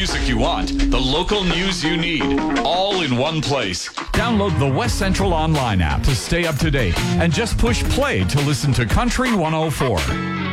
music you want, the local news you need, all in one place. Download the West Central Online app to stay up to date and just push play to listen to Country 104.